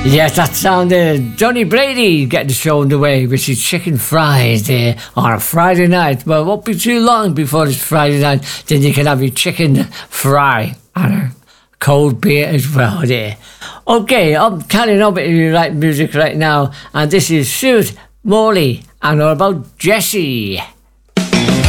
Yes, that sounded Johnny Brady getting the show underway with his chicken fries there on a Friday night. Well, it won't be too long before it's Friday night, then you can have your chicken fry and a cold beer as well there. Okay, I'm carrying on with you right music right now, and this is Stuart Morley and all about Jessie.